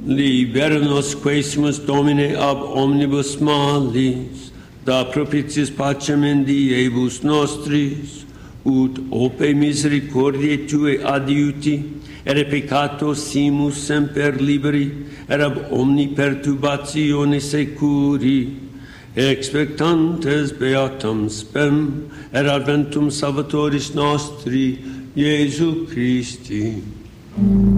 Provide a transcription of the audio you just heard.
Libera nos quaesimus Domine ab omnibus malis, da propitiis pacem in diebus nostris, ut ope misericordiae Tue adiuti, ere peccato simus semper liberi, et ab omni perturbatione securi, expectantes beatam spem, et adventum Salvatoris nostri, Iesu Christi.